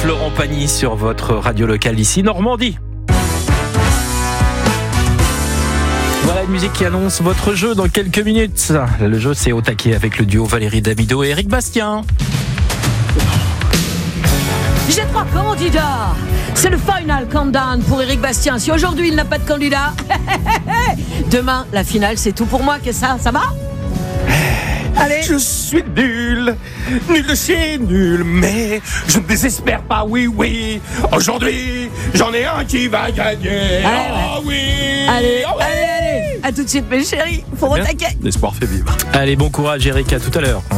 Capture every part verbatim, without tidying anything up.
Florent Pagny sur votre radio locale ici, Normandie. Voilà une musique qui annonce votre jeu dans quelques minutes. Le jeu, c'est au taquet avec le duo Valérie Damido et Éric Bastien. J'ai trois candidats. C'est le final countdown pour Éric Bastien. Si aujourd'hui il n'a pas de candidat, demain la finale, c'est tout pour moi. Qu'est-ce que ça, ça va? Allez. Je suis nul, nul de chez nul, mais je ne désespère pas, oui, oui. Aujourd'hui, j'en ai un qui va gagner. Allez, oh ouais. oui. Allez, oh, oui. allez, allez. À tout de suite, mes chéris. Faut attaquer. L'espoir fait vivre. Allez, bon courage Éric, à tout à l'heure.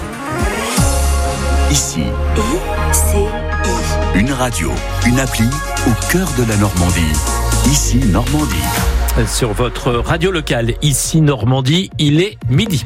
Ici, I-C-I. Une radio, une appli au cœur de la Normandie. Ici, Normandie. Sur votre radio locale, ici Normandie, il est midi.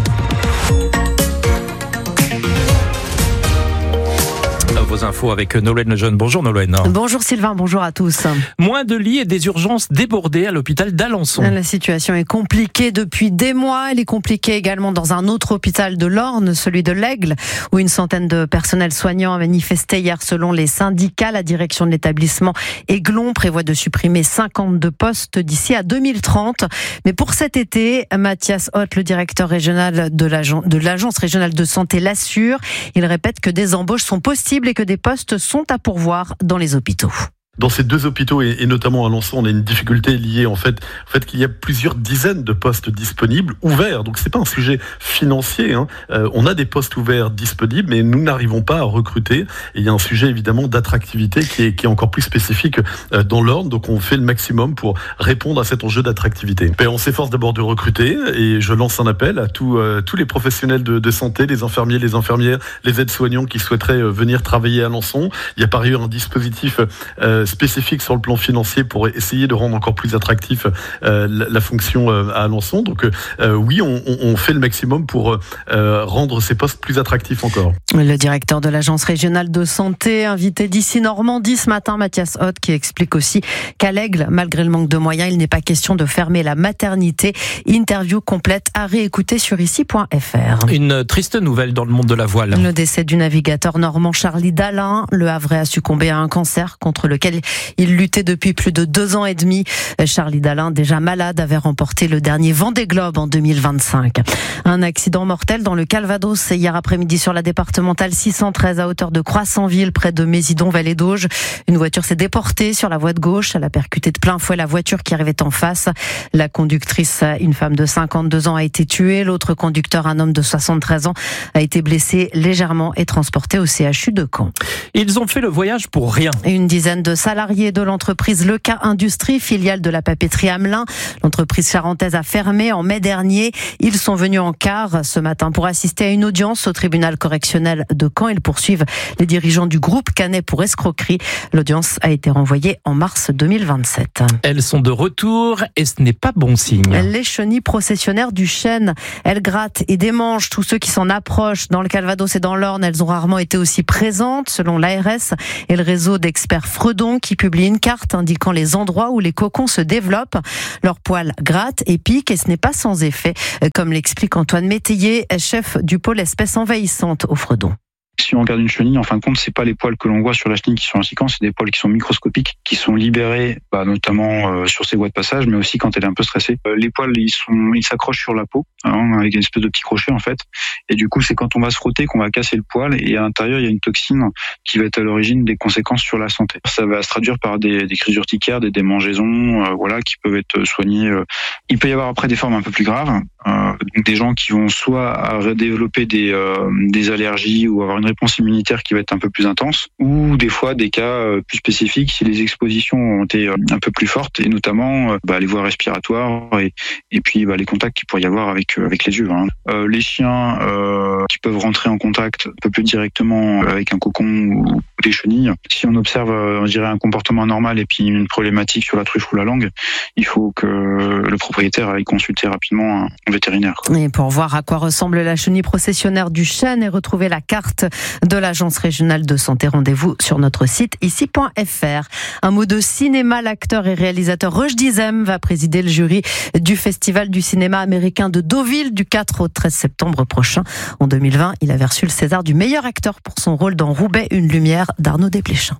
Vos infos avec Nolwenn Lejeune. Bonjour Nolwenn. Bonjour Sylvain, bonjour à tous. Moins de lits et des urgences débordées à l'hôpital d'Alençon. La situation est compliquée depuis des mois. Elle est compliquée également dans un autre hôpital de l'Orne, celui de l'Aigle, où une centaine de personnels soignants a manifesté hier selon les syndicats. La direction de l'établissement Aiglon prévoit de supprimer cinquante-deux postes d'ici à deux mille trente. Mais pour cet été, Mathias Hoth, le directeur régional de l'agence, de l'agence régionale de santé, l'assure. Il répète que des embauches sont possibles et que des postes sont à pourvoir dans les hôpitaux. Dans ces deux hôpitaux et, et notamment à Alençon, on a une difficulté liée en fait, en fait qu'il y a plusieurs dizaines de postes disponibles ouverts. Donc c'est pas un sujet financier. Hein. Euh, on a des postes ouverts disponibles, mais nous n'arrivons pas à recruter. Et il y a un sujet évidemment d'attractivité qui est, qui est encore plus spécifique euh, dans l'Orne. Donc on fait le maximum pour répondre à cet enjeu d'attractivité. Et on s'efforce d'abord de recruter et je lance un appel à tous, euh, tous les professionnels de, de santé, les infirmiers, les infirmières, les aides-soignants qui souhaiteraient euh, venir travailler à Alençon. Il y a par ailleurs un dispositif euh, spécifique sur le plan financier pour essayer de rendre encore plus attractif euh, la, la fonction euh, à Alençon. Donc euh, oui, on, on fait le maximum pour euh, rendre ces postes plus attractifs encore. Le directeur de l'agence régionale de santé, invité d'ici Normandie ce matin, Mathias Hoth, qui explique aussi qu'à l'Aigle, malgré le manque de moyens, il n'est pas question de fermer la maternité. Interview complète à réécouter sur ici point f r. Une triste nouvelle dans le monde de la voile. Le décès du navigateur normand Charlie Dalin. Le Havrais a succombé à un cancer contre lequel il luttait depuis plus de deux ans et demi. Charlie Dalin, déjà malade, avait remporté le dernier Vendée Globe en deux mille vingt-cinq. Un accident mortel dans le Calvados hier après-midi sur la départementale six cent treize à hauteur de Croissantville, près de Mésidon-Vallée d'Auge. Une voiture s'est déportée sur la voie de gauche. Elle a percuté de plein fouet la voiture qui arrivait en face. La conductrice, une femme de cinquante-deux ans, a été tuée. L'autre conducteur, un homme de soixante-treize ans, a été blessé légèrement et transporté au C H U de Caen. Ils ont fait le voyage pour rien. Une dizaine de salariés de l'entreprise Leca Industrie, filiale de la papeterie Hamelin. L'entreprise charentaise a fermé en mai dernier. Ils sont venus en car ce matin pour assister à une audience au tribunal correctionnel de Caen. Ils poursuivent les dirigeants du groupe Canet pour escroquerie. L'audience a été renvoyée en mars deux mille vingt-sept. Elles sont de retour et ce n'est pas bon signe. Les chenilles processionnaires du chêne, elles grattent et démangent tous ceux qui s'en approchent. Dans le Calvados et dans l'Orne, elles ont rarement été aussi présentes, selon l'A R S et le réseau d'experts Fredon, qui publie une carte indiquant les endroits où les cocons se développent. Leurs poils grattent et piquent et ce n'est pas sans effet, comme l'explique Antoine Métayer, chef du pôle espèces envahissantes au Fredon. Si on regarde une chenille, en fin de compte, c'est pas les poils que l'on voit sur la chenille qui sont insignifiants, c'est des poils qui sont microscopiques, qui sont libérés, bah, notamment euh, sur ses voies de passage, mais aussi quand elle est un peu stressée. Euh, les poils, ils sont, ils s'accrochent sur la peau, hein, avec une espèce de petit crochet en fait. Et du coup, c'est quand on va se frotter qu'on va casser le poil. Et à l'intérieur, il y a une toxine qui va être à l'origine des conséquences sur la santé. Ça va se traduire par des, des crises urticaires, des démangeaisons, euh, voilà, qui peuvent être soignées. Euh. Il peut y avoir après des formes un peu plus graves, euh, donc des gens qui vont soit développer des, euh, des allergies ou avoir une réponse immunitaire qui va être un peu plus intense, ou des fois des cas plus spécifiques si les expositions ont été un peu plus fortes, et notamment bah, les voies respiratoires et, et puis bah, les contacts qu'il pourrait y avoir avec, avec les yeux. Hein. Euh, les chiens euh, qui peuvent rentrer en contact un peu plus directement avec un cocon ou des chenilles. Si on observe, on dirait, un comportement normal et puis une problématique sur la truffe ou la langue, il faut que le propriétaire aille consulter rapidement un vétérinaire. Quoi. Et pour voir à quoi ressemble la chenille processionnaire du chêne et retrouver la carte de l'Agence régionale de santé. Rendez-vous sur notre site ici point f r. Un mot de cinéma, l'acteur et réalisateur Roche Dizem va présider le jury du Festival du cinéma américain de Deauville du quatre au treize septembre prochain. En deux mille vingt, il avait reçu le César du meilleur acteur pour son rôle dans Roubaix, une lumière d'Arnaud Desplechin.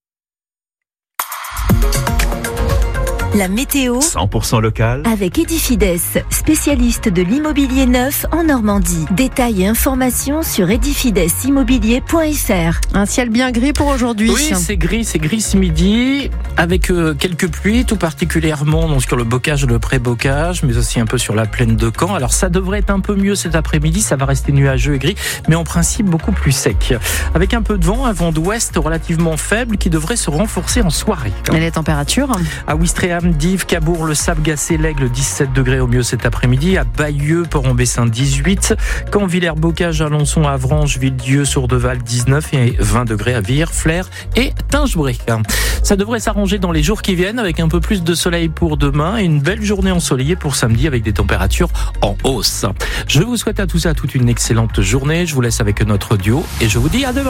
La météo cent pour cent local avec Edifides, spécialiste de l'immobilier neuf en Normandie. Détails et informations sur edifides immobilier point f r. Un ciel bien gris pour aujourd'hui. Oui, c'est gris, c'est gris ce midi, avec euh, quelques pluies, tout particulièrement donc, sur le bocage, le pré-bocage, mais aussi un peu sur la plaine de Caen. Alors ça devrait être un peu mieux cet après-midi, ça va rester nuageux et gris, mais en principe beaucoup plus sec. Avec un peu de vent, un vent d'ouest relativement faible qui devrait se renforcer en soirée. Et les températures ? À Ouistreham, Dives, Cabourg, le Sable, Gacé, l'Aigle, dix-sept degrés au mieux cet après-midi. À Bayeux, Port-en-Bessin, dix-huit. Caen, Villers, Bocage, Alençon, Avranches, Villedieu, Sourdeval, dix-neuf et vingt degrés à Vire, Flers et Tingebray. Ça devrait s'arranger dans les jours qui viennent avec un peu plus de soleil pour demain et une belle journée ensoleillée pour samedi avec des températures en hausse. Je vous souhaite à tous et à toutes une excellente journée. Je vous laisse avec notre duo et je vous dis à demain.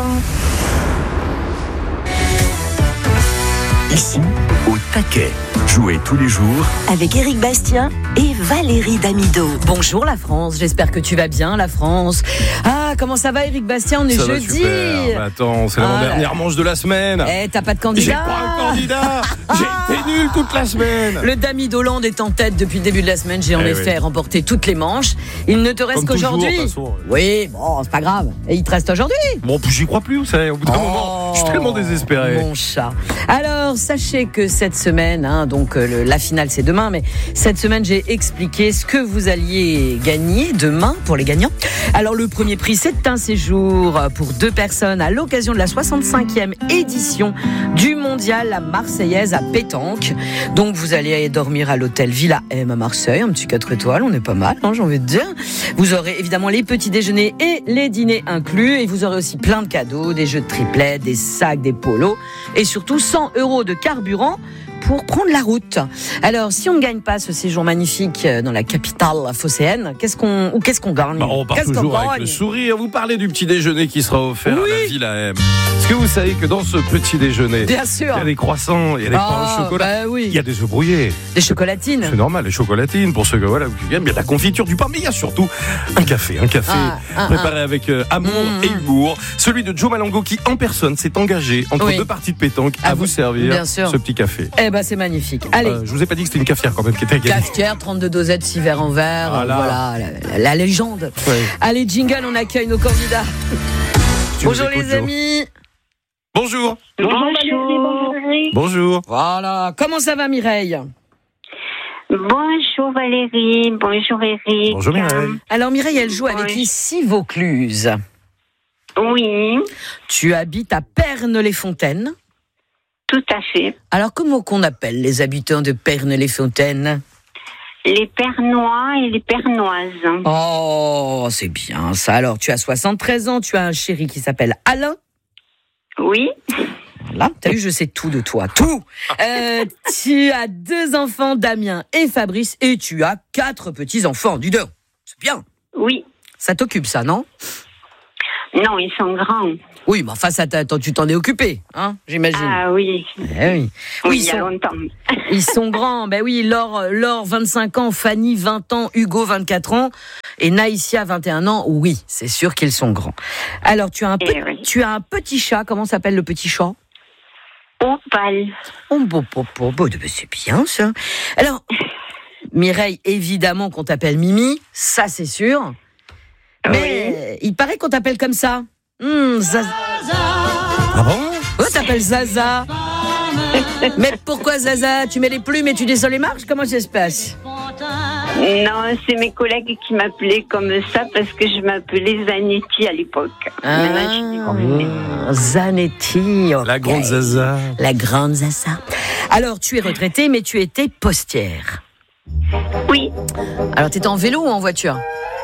Ici, au taquet. Jouez tous les jours avec Éric Bastien et Valérie Damido. Bonjour la France, j'espère que tu vas bien la France. Ah, comment ça va Éric Bastien, on est ça jeudi. Va super. Bah attends, c'est Ah, l'avant-dernière manche de la semaine. Eh, t'as pas de J'ai candidat. pas un candidat. J'ai été nul toute la semaine. Le Damido Land est en tête depuis le début de la semaine. J'ai en Eh effet oui. remporté toutes les manches. Il ne te reste Comme qu'aujourd'hui. toujours, de toute façon. Oui, bon, c'est pas grave. Et il te reste aujourd'hui. Bon, puis j'y crois plus, vous savez, au bout d'un Oh, moment, je suis tellement désespéré. Mon chat. Alors, sachez que cette semaine, hein, donc euh, le, la finale c'est demain, mais cette semaine j'ai expliqué ce que vous alliez gagner demain pour les gagnants. Alors le premier prix c'est un séjour pour deux personnes à l'occasion de la soixante-cinquième édition du Mondial La Marseillaise à Pétanque. Donc vous allez dormir à l'hôtel Villa M à Marseille, un petit quatre étoiles, on est pas mal, hein, j'ai envie de dire. Vous aurez évidemment les petits déjeuners et les dîners inclus, et vous aurez aussi plein de cadeaux, des jeux de triplet, des sacs, des polos, et surtout cent euros de carburant pour prendre la route. Alors, si on ne gagne pas ce séjour magnifique dans la capitale phocéenne, qu'est-ce qu'on ou qu'est-ce qu'on gagne Bah, on part Qu'est-ce qu'on toujours avec gagne le sourire. Vous parlez du petit déjeuner qui sera offert Oui. à la Villa M. Est-ce que vous savez que dans ce petit déjeuner, Bien il sûr. y a des croissants, il y a des pains Ah, au chocolat, bah oui. il y a des œufs brouillés. Des chocolatines. C'est normal, les chocolatines pour ceux que voilà, qui aiment, il y a de la confiture, du pain, mais il y a surtout un café, un café Ah, ah, préparé avec euh, amour Mmh. et humour. Celui de Joe Malango qui en personne s'est engagé entre Oui. deux parties de pétanque à, À vous vous- servir bien sûr. ce petit café. Eh ben, c'est magnifique. Allez. Euh, je vous ai pas dit que c'était une cafetière quand même qui était à gagner. Cafetière, trente-deux dosettes, six verres en verre. Voilà. Voilà, la, la- la légende. Ouais. Allez, jingle, on accueille nos candidats. Tu nous Bonjour écoutes, les Joe. amis. Bonjour. Bonjour. Bonjour. Voilà. Comment ça va, Mireille? Bonjour Valérie, bonjour Eric. Bonjour Mireille. Alors, Mireille, elle joue avec Oui. ici Vaucluse. Oui, Tu habites à Pernes-les-Fontaines. tout à fait. Alors, comment qu'on appelle les habitants de Pernes-les-Fontaines? Les Pernois et les Pernoises. Oh, c'est bien ça. Alors, tu as soixante-treize ans, tu as un chéri qui s'appelle Alain. Oui, Voilà, t'as vu, je sais tout de toi, tout. Euh, tu as deux enfants, Damien et Fabrice, et tu as quatre petits-enfants. Dis donc, c'est bien. oui. Ça t'occupe, ça, non? Non, ils sont grands. Oui, mais enfin, ça t'a- tu t'en es occupé, hein, j'imagine. Ah oui, Eh oui. oui, Oui, il ils y a sont, longtemps. ils sont grands. Ben oui, Laure, Laure, vingt-cinq ans, Fanny, vingt ans, Hugo, vingt-quatre ans, et Naïsia, vingt et un ans. Oui, c'est sûr qu'ils sont grands. Alors, tu as un, Eh pe- oui. tu as un petit chat. Comment s'appelle le petit chat? Opal. Oh, bon, bon, bon, bon, ben, c'est bien, ça. Alors, Mireille, évidemment qu'on t'appelle Mimi, ça, c'est sûr. Mais il paraît qu'on t'appelle comme ça. Hum, Zaza. Ah bon? Oh, t'appelles Zaza. Mais pourquoi Zaza? Tu mets les plumes et tu descends les marches? Comment ça se passe? Non, c'est mes collègues qui m'appelaient comme ça parce que je m'appelais Zanetti à l'époque. Maintenant, je suis comprenée. Ah, Zanetti. ok. La grande Zaza. La grande Zaza. Alors, tu es retraitée, mais tu étais postière. Oui, Alors, t'étais en vélo ou en voiture?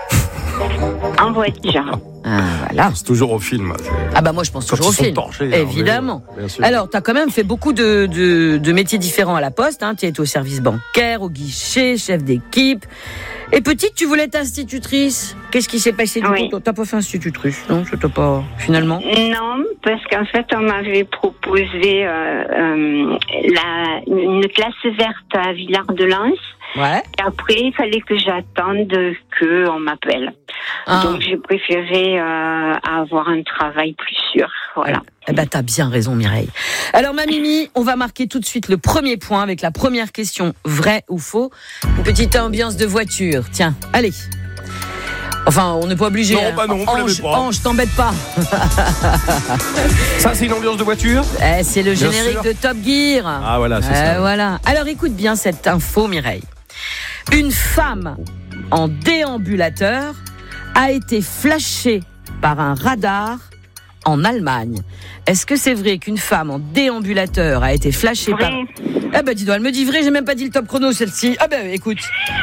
en voiture. Ah, voilà. C'est toujours au film. Ah bah moi je pense Quand toujours au ils sont film, torchés, hein, évidemment. oui, bien sûr. Alors, tu as quand même fait beaucoup de, de, de métiers différents à la Poste. Hein. Tu as été au service bancaire, au guichet, chef d'équipe. Et petite, tu voulais être institutrice. Qu'est-ce qui s'est passé du Oui. coup? T'as pas fait institutrice? Non, ça t'a pas, finalement? Non, parce qu'en fait, on m'avait proposé euh, euh, la, une classe verte à Villard-de-Lans. Ouais. Et après, il fallait que j'attende qu'on m'appelle. Ah. Donc, j'ai préféré euh, avoir un travail plus sûr. Voilà. Eh ben, t'as bien raison, Mireille. Alors, ma Mimi, on va marquer tout de suite le premier point avec la première question, vrai ou faux. Une petite ambiance de voiture. Tiens, allez. Enfin, on n'est pas obligé. Non, hein. bah non, vous l'avez Ange, pas. Ange, t'embête pas. Ça, c'est une ambiance de voiture? Eh, c'est le Bien générique sûr. de Top Gear. Ah, voilà, c'est Eh, ça. Voilà. Alors, écoute bien cette info, Mireille. Une femme en déambulateur a été flashée par un radar en Allemagne. Est-ce que c'est vrai qu'une femme en déambulateur a été flashée Vrai. par... Eh ben dis donc, elle me dit vrai, j'ai même pas dit le top chrono celle-ci. Ah ben écoute.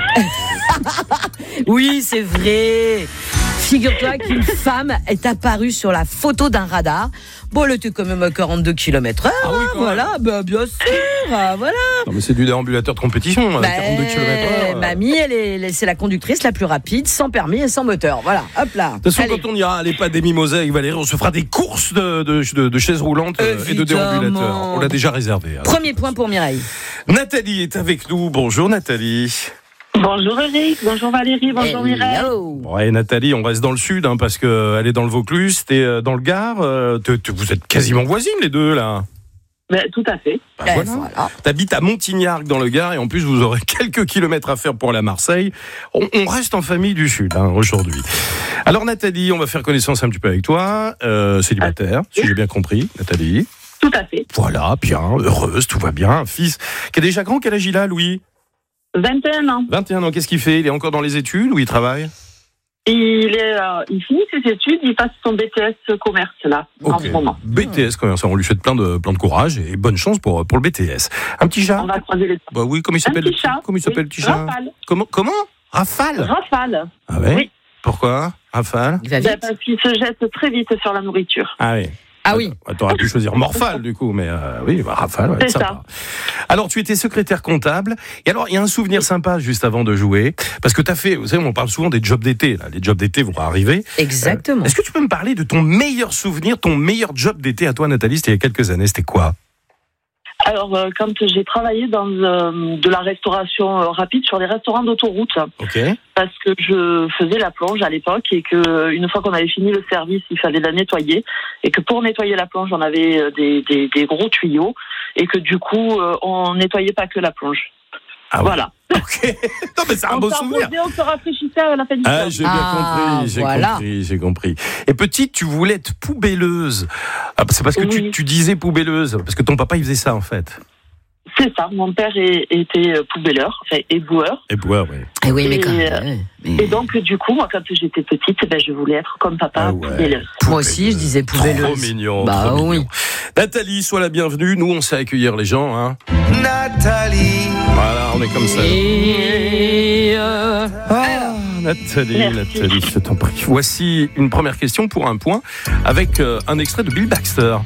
Oui, c'est vrai. Figure-toi qu'une femme est apparue sur la photo d'un radar. Bon, elle était quand même à quarante-deux kilomètres heure. Ah oui, quand voilà, ben bien sûr. ah, Voilà. Non, mais c'est du déambulateur de compétition, Bah, quarante-deux kilomètres heure. Mamie, elle est, c'est la conductrice la plus rapide, sans permis et sans moteur. Voilà, hop là. De toute façon, Allez. quand on ira à l'EHPAD des Mimosas avec Valérie, on se fera des courses de, de, de, de chaises roulantes euh, et de Évidemment. déambulateurs. On l'a déjà réservé. alors. Premier point pour Mireille. Nathalie est avec nous. Bonjour Nathalie. Bonjour Eric, bonjour Valérie, bonjour Mireille. Hello. Ouais, Nathalie, on reste dans le sud hein, parce qu'elle est dans le Vaucluse, t'es euh, dans le Gard. euh, t'es- t'es- vous êtes quasiment voisines les deux là. Ben, tout à fait. Bah, Eh, voilà. voilà. T'habites à Montignac dans le Gard et en plus vous aurez quelques kilomètres à faire pour aller à Marseille. On, on reste en famille du Sud hein, aujourd'hui. Alors Nathalie, on va faire connaissance un petit peu avec toi. Euh, célibataire, si j'ai bien compris, Nathalie. Tout à fait. Voilà, bien, heureuse, tout va bien. Un fils qui est déjà grand, quel âge il a, Louis? vingt et un ans. vingt et un ans, qu'est-ce qu'il fait? Il est encore dans les études ou il travaille? Il, est, euh, il finit ses études, il passe son B T S commerce là, en Ok. ce moment. B T S, quand même, ça, on lui souhaite plein de, plein de courage et bonne chance pour, pour le B T S. Un petit chat? On va croiser les Bah oui, comment il s'appelle? Un petit chat. Comment il s'appelle Oui. le petit chat? Rafale. Comment? Comment? Rafale? Rafale. Ah ouais? Oui. Pourquoi? Rafale? Il va Ben, vite. parce qu'il se jette très vite sur la nourriture. Ah oui. Ah oui. Ah, t'aurais pu choisir Morphale, du coup, mais euh, oui, bah, Rafale, ouais, C'est sympa. Alors, tu étais secrétaire comptable. Et alors, il y a un souvenir sympa juste avant de jouer. Parce que tu as fait, vous savez, on parle souvent des jobs d'été. Là. Les jobs d'été vont arriver. Exactement. Euh, est-ce que tu peux me parler de ton meilleur souvenir, ton meilleur job d'été à toi, Nathalie? C'était il y a quelques années. C'était quoi? Alors, euh, quand j'ai travaillé dans euh, de la restauration euh, rapide sur les restaurants d'autoroute, Ok. parce que je faisais la plonge à l'époque et que une fois qu'on avait fini le service, il fallait la nettoyer et que pour nettoyer la plonge, on avait euh, des, des, des gros tuyaux et que du coup, euh, on nettoyait pas que la plonge. Ah oui. Voilà. Ok. Non, mais c'est un on beau s'en souvenir. posait, on se rafraîchissait à la fin du Ah, job. j'ai bien Ah, compris, j'ai voilà. compris, j'ai compris. Et petite, tu voulais être poubelleuse. Ah, c'est parce que tu, Oui. tu disais poubelleuse, parce que ton papa, il faisait ça, en fait. C'est ça, mon père est- était poubelleur, enfin éboueur. Et ouais, ouais. Eh oui, mais Et, quand même. euh, ouais. Mais- Et donc, du coup, moi, quand j'étais petite, ben, je voulais être comme papa, Ah ouais. poubelleuse. Moi aussi, je disais poubelleuse. Trop mignon. Bah trop oui. mignon. Nathalie, sois la bienvenue. Nous, on sait accueillir les gens. Hein. Nathalie. Voilà, on est comme ça. Et euh, Ah, Nathalie, Merci. Nathalie, je t'en prie. Voici une première question pour un point avec euh, un extrait de Bill Baxter.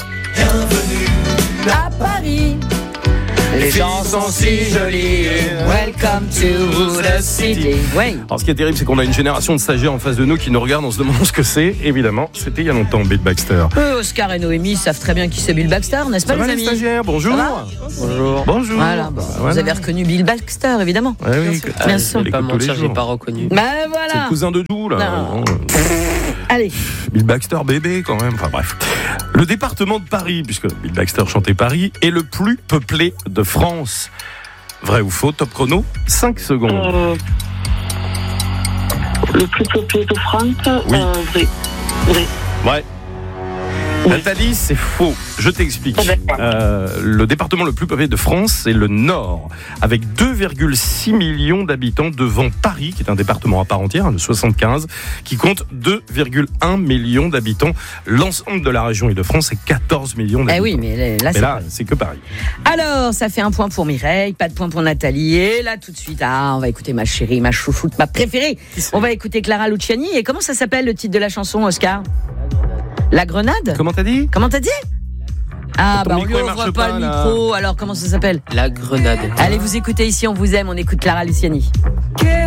à Paris, les gens sont si jolis. Welcome to the city. Ouais. Alors, ce qui est terrible, c'est qu'on a une génération de stagiaires en face de nous qui nous regardent en se demandant ce que c'est. Évidemment, c'était il y a longtemps, Bill Baxter. Euh, Oscar et Noémie savent très bien qui c'est Bill Baxter, n'est-ce pas, Ça va, les les amis? stagiaires? Bonjour. Ça va Bonjour. Bonjour. Voilà, bon, Voilà. vous avez reconnu Bill Baxter, évidemment. Ouais, oui, sûr. que- Bien ah, sûr. je l'écoute Pas tous les mentir, j'ai jours. pas reconnu. Ben C'est le voilà. cousin de Jou, là. Non. Bon, Allez. Bill Baxter bébé quand même, enfin bref. Le département de Paris, puisque Bill Baxter chantait Paris, est le plus peuplé de France. Vrai ou faux? Top chrono, cinq secondes. Euh, le plus peuplé de France, Oui. euh, vrai. Vrai. Ouais. Oui. Nathalie, c'est faux. Je t'explique. Ah, d'accord. Euh, le département le plus peuplé de France, c'est le Nord, avec deux virgule six millions d'habitants devant Paris, qui est un département à part entière, hein, le soixante-quinze, qui compte deux virgule un millions d'habitants. L'ensemble de la région Île-de-France, c'est quatorze millions d'habitants. Eh oui, mais là, Mais c'est là, pas- c'est que Paris. Alors, ça fait un point pour Mireille, pas de point pour Nathalie. Et là, tout de suite, ah, on va écouter ma chérie, ma chouchoute, ma préférée. On va écouter Clara Luciani. Et comment ça s'appelle le titre de la chanson, Oscar? La Grenade? Comment t'as dit? Comment t'as dit? Ah, Ton bah on micro, lui il marche ouvre pas, pas, le là. micro. Alors, comment ça s'appelle? La grenade. Allez, vous écoutez ici, on vous aime, on écoute Clara Luciani.